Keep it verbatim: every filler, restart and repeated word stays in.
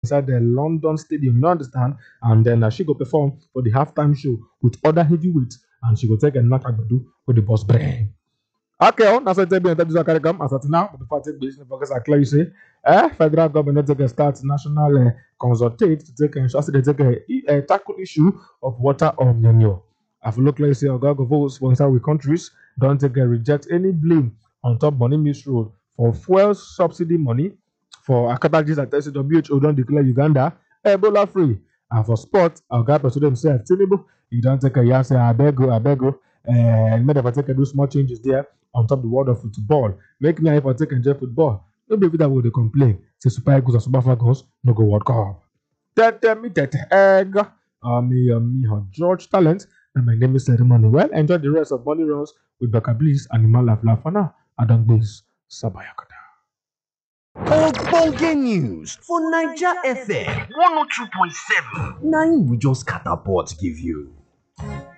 inside the London Stadium. You know, understand? And then uh, she go perform for the halftime show with other heavyweights, and she go take a knock do with the boss brain. Okay, oh, that's what I tell you. Carry come as at now. But before I take business, because I clearly say, eh, federal government take a start national uh, consultate to take ensure they take a, a tackle issue of water on Nyanyo. I've looked like say Ogago votes sponsor with countries don't take a reject any blame on top money misroad for fuel subsidy money for Akatajis at S W H O don't declare Uganda Ebola free. And for sport, Oga President himself, Tinubu, he don't take a yes, say I beg you, I beg you, and made if take a do small changes there on top of the world of football. Make me if I take enjoy football. No be that will they complain. Say Super Eagles and Super Falcons no go World Cup. Tete me tete egg. Uh, me, uh, me, her George Talent. And my name is Ceremony. Well, enjoy the rest of Money Runs with Becca Bliss, Animal Laugh Lafana, Adam Bliss, Sabayakada. Ogbonge news for Naija F M one oh two point seven. Na im we just catapult give you.